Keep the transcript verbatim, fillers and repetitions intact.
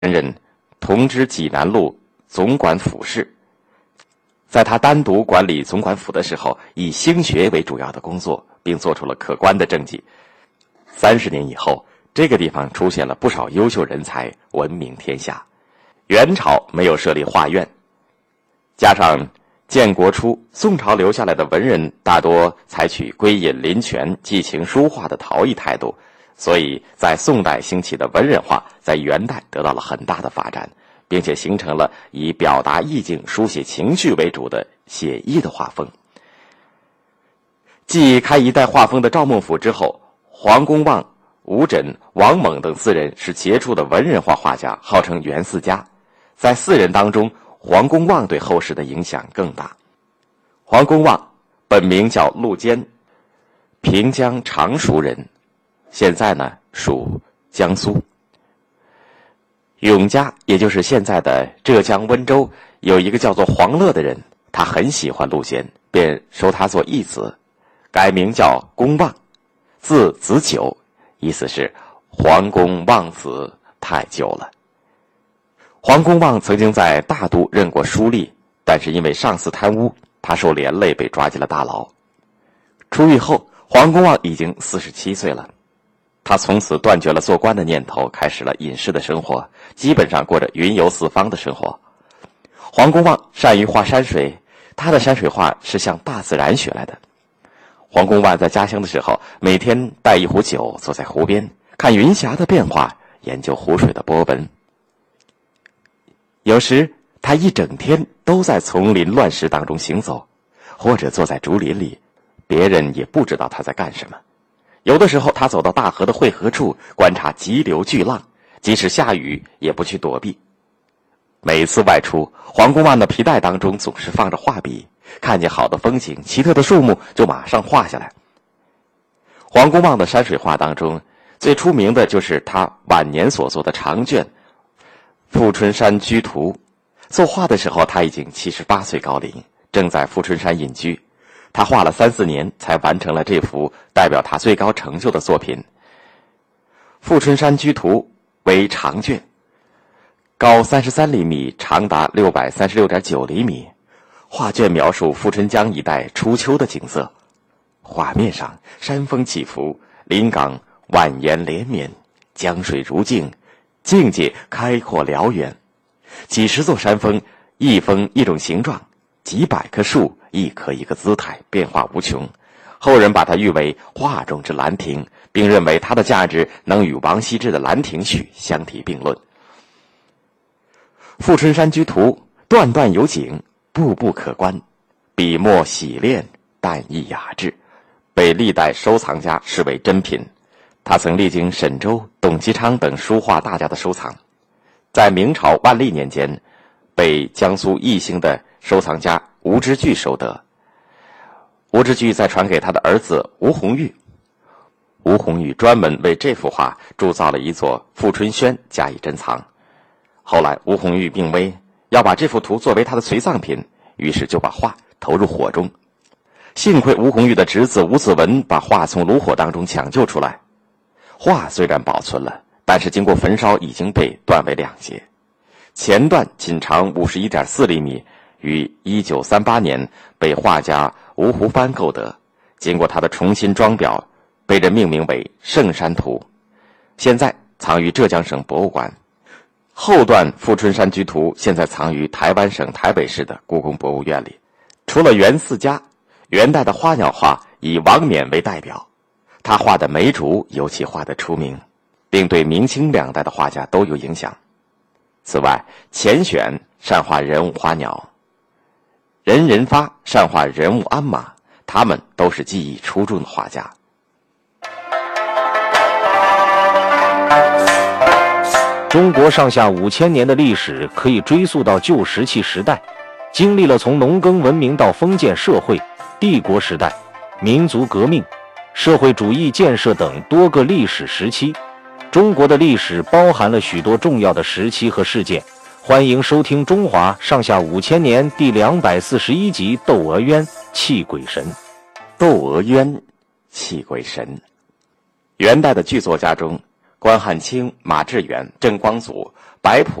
担任同知济南路总管府事。在他单独管理总管府的时候，以兴学为主要的工作，并做出了可观的政绩。三十年以后，这个地方出现了不少优秀人才，闻名天下。元朝没有设立画院，加上建国初宋朝留下来的文人大多采取归隐林泉、寄情书画的陶艺态度，所以在宋代兴起的文人画在元代得到了很大的发展，并且形成了以表达意境、书写情绪为主的写意的画风。继开一代画风的赵孟頫之后，黄公望、吴枕、王猛等四人是杰出的文人画画家，号称元四家。在四人当中，黄公望对后世的影响更大。黄公望本名叫陆坚，平江常熟人，现在呢属江苏。永嘉，也就是现在的浙江温州，有一个叫做黄乐的人，他很喜欢陆坚，便收他做义子，改名叫公望，字子久，意思是黄公望子太久了。黄公望曾经在大都任过书吏，但是因为上司贪污，他受连累被抓进了大牢。出狱后，黄公望已经四十七岁了，他从此断绝了做官的念头，开始了隐士的生活，基本上过着云游四方的生活。黄公望善于画山水，他的山水画是向大自然学来的。黄公望在家乡的时候，每天带一壶酒，坐在湖边，看云霞的变化，研究湖水的波纹。有时他一整天都在丛林乱石当中行走，或者坐在竹林里，别人也不知道他在干什么。有的时候他走到大河的汇合处，观察急流巨浪，即使下雨也不去躲避。每次外出，黄公望的皮带当中总是放着画笔，看见好的风景、奇特的树木就马上画下来。黄公望的山水画当中，最出名的就是他晚年所作的长卷《富春山居图》。作画的时候他已经七十八岁高龄，正在富春山隐居。他画了三四年才完成了这幅代表他最高成就的作品。《富春山居图》为长卷，高三十三厘米，长达六百三十六点九厘米。画卷描述富春江一带初秋的景色，画面上山峰起伏，临港蜿蜒连绵，江水如镜，境界开阔辽远。几十座山峰，一峰一种形状，几百棵树，一棵一个姿态，变化无穷。后人把它誉为画中之兰亭，并认为它的价值能与王羲之的《兰亭序》相提并论。《富春山居图》段段有景，步步可观，笔墨洗练，淡逸雅致，被历代收藏家视为珍品。他曾历经沈周、董其昌等书画大家的收藏，在明朝万历年间被江苏义兴的收藏家吴之巨收得。吴之巨再传给他的儿子吴鸿玉，吴鸿玉专门为这幅画铸造了一座富春轩加以珍藏。后来吴鸿玉病危，要把这幅图作为他的随葬品，于是就把画投入火中。幸亏吴鸿玉的侄子吴子文把画从炉火当中抢救出来，画虽然保存了，但是经过焚烧已经被断为两截。前段仅长 五十一点四厘米，于一九三八年被画家吴湖帆购得，经过他的重新装裱，被人命名为《圣山图》，现在藏于浙江省博物馆。后段《富春山居图》现在藏于台湾省台北市的故宫博物院里。除了元四家，元代的花鸟画以王冕为代表，他画的梅竹尤其画得出名，并对明清两代的画家都有影响。此外，钱选善画人物花鸟，任仁发善画人物鞍马，他们都是技艺出众的画家。 中国上下五千年的历史可以追溯到旧石器时代，经历了从农耕文明到封建社会、帝国时代、民族革命、社会主义建设等多个历史时期。中国的历史包含了许多重要的时期和事件。欢迎收听《中华上下五千年》第两百四十一集《窦娥冤泣鬼神》。 窦娥冤泣鬼神。元代的剧作家中，关汉卿、马致远、郑光祖白朴